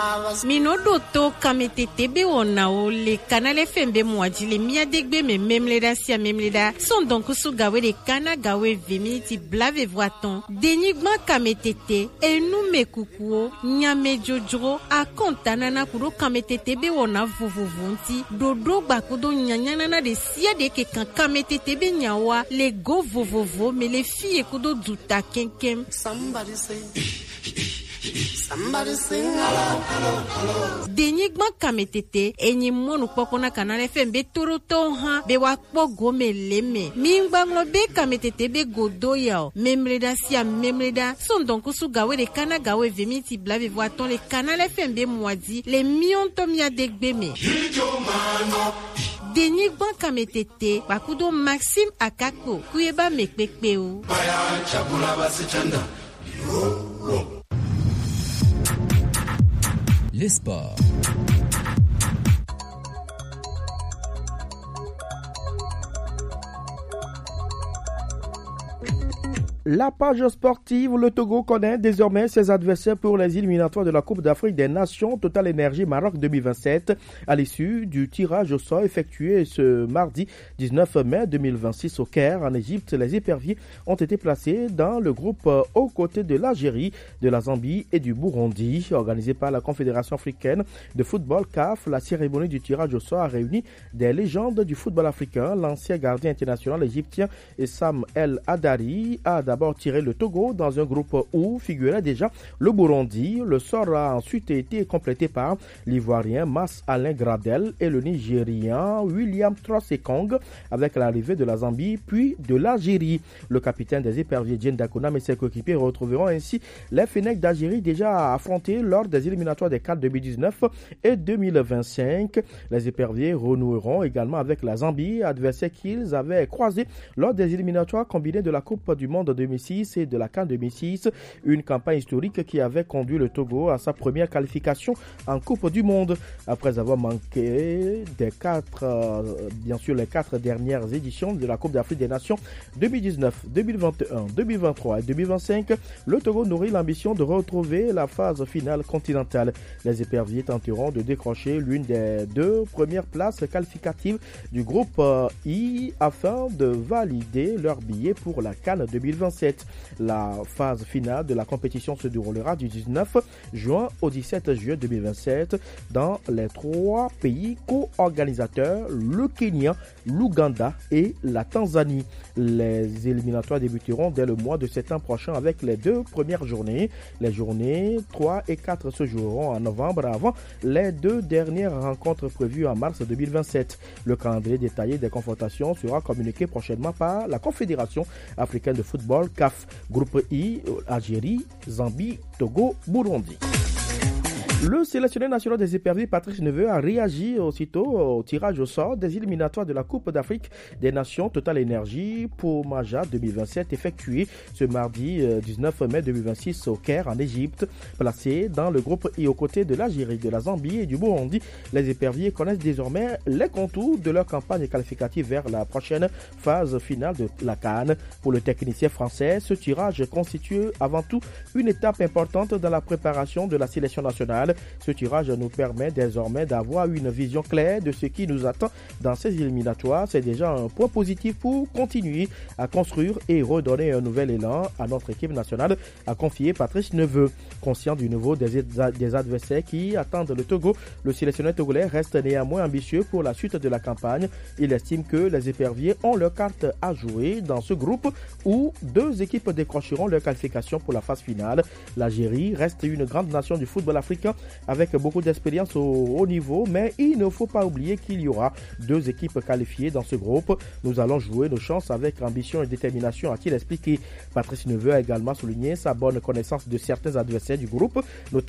Minodo to kametete be onao le kanale fembe mwajile mia degbe me memleda sia memleda son donc su gawe de kana gawe vimiti blave voiton denigma kametete enu me kukuo nyame jojo a kontanana kuro kametete be ona vuvuvunti dodo bakudo nyanyana de sia de ke kan kametete be nyawa le go vuvuvo me le fie kudo duta kenkem somebody sing hello. Denigma kametete enyi monu pokona kanale fembe toroto ha be wakpo gome leme mingbango be kametete be godo yao memreda sia memreda son donc su gawe de kana gawe vemiti blave voiton le kanale fembe mwadi le mionto mia degbeme Denigma kametete bakudo Maxime Akako kuyeba mekpekpeu Les sports. La page sportive, le Togo connaît désormais ses adversaires pour les éliminatoires de la Coupe d'Afrique des Nations Total Énergie Maroc 2027 à l'issue du tirage au sort effectué ce mardi 19 mai 2026 au Caire en Égypte. Les éperviers ont été placés dans le groupe aux côtés de l'Algérie, de la Zambie et du Burundi. Organisé par la Confédération africaine de football CAF, la cérémonie du tirage au sort a réuni des légendes du football africain. L'ancien gardien international égyptien Essam El Hadari a d'abord tiré le Togo dans un groupe où figurait déjà le Burundi. Le sort a ensuite été complété par l'Ivoirien Mas Alain Gradel et le Nigérien William Trosekong avec l'arrivée de la Zambie puis de l'Algérie. Le capitaine des éperviers Diène Dakonam et ses coéquipiers retrouveront ainsi les Fennecs d'Algérie déjà affrontés lors des éliminatoires des CAN 2019 et 2025. Les éperviers renoueront également avec la Zambie, adversaire qu'ils avaient croisé lors des éliminatoires combinés de la Coupe du Monde 2006 et de la CAN 2006, une campagne historique qui avait conduit le Togo à sa première qualification en Coupe du Monde. Après avoir manqué les 4 dernières éditions de la Coupe d'Afrique des Nations 2019, 2021, 2023 et 2025, le Togo nourrit l'ambition de retrouver la phase finale continentale. Les éperviers tenteront de décrocher l'une des 2 premières places qualificatives du groupe I afin de valider leur billet pour la CAN 2027. La phase finale de la compétition se déroulera du 19 juin au 17 juillet 2027 dans les 3 pays co-organisateurs, le Kenya, l'Ouganda et la Tanzanie. Les éliminatoires débuteront dès le mois de septembre prochain avec les 2 premières journées. Les journées 3 et 4 se joueront en novembre avant les 2 dernières rencontres prévues en mars 2027. Le calendrier détaillé des confrontations sera communiqué prochainement par la Confédération africaine de football CAF. Groupe I, Algérie, Zambie, Togo, Burundi. Le sélectionneur national des éperviers, Patrice Neveu, a réagi aussitôt au tirage au sort des éliminatoires de la Coupe d'Afrique des Nations Total Énergie pour Maja 2027 effectué ce mardi 19 mai 2026 au Caire en Égypte. Placés dans le groupe I aux côtés de l'Algérie, de la Zambie et du Burundi, les éperviers connaissent désormais les contours de leur campagne qualificative vers la prochaine phase finale de la CAN. Pour le technicien français, ce tirage constitue avant tout une étape importante dans la préparation de la sélection nationale. Ce tirage nous permet désormais d'avoir une vision claire de ce qui nous attend dans ces éliminatoires. C'est déjà un point positif pour continuer à construire et redonner un nouvel élan à notre équipe nationale, a confié Patrice Neveu. Conscient du niveau des adversaires qui attendent le Togo, le sélectionneur togolais reste néanmoins ambitieux pour la suite de la campagne. Il estime que les éperviers ont leur carte à jouer dans ce groupe où 2 équipes décrocheront leur qualification pour la phase finale. L'Algérie reste une grande nation du football africain avec beaucoup d'expérience au haut niveau, mais il ne faut pas oublier qu'il y aura 2 équipes qualifiées dans ce groupe. Nous allons jouer nos chances avec ambition et détermination, a-t-il expliqué. Patrice Neveu a également souligné sa bonne connaissance de certains adversaires du groupe, notamment